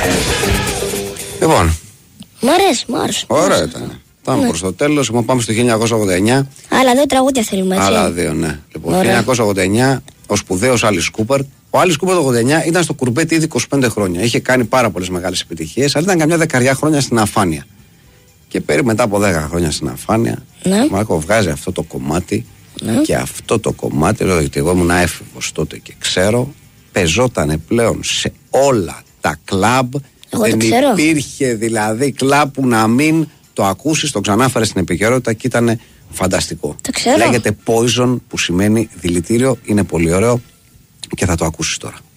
Λοιπόν. Μ' αρέσει. Ωραία ήταν. Πάμε προς το τέλος. Πάμε στο 1989. Άλλα δύο τραγούδια θέλουμε, έτσι. Άλλα δύο, ναι. Λοιπόν, 1989, ο σπουδαίος Άλις Κούπερ. Ο Άλις Κούπερ το 89 ήταν στο κουρμπέτι ήδη 25 χρόνια. Είχε κάνει πάρα πολλές μεγάλες επιτυχίες, αλλά ήταν καμιά δεκαριά χρόνια στην αφάνεια. Και μετά από 10 χρόνια στην αφάνεια, ο Μάρκο βγάζει αυτό το κομμάτι. Και αυτό το κομμάτι, λέω, γιατί εγώ ήμουν έφηβος τότε και ξέρω, πεζότανε πλέον σε όλα τα κλαμπ. Δεν υπήρχε δηλαδή κλαμπ που να μην το ακούσεις, το ξανάφερε στην επικαιρότητα και ήταν φανταστικό. Το ξέρω. Λέγεται Poison, που σημαίνει δηλητήριο, είναι πολύ ωραίο και θα το ακούσεις τώρα.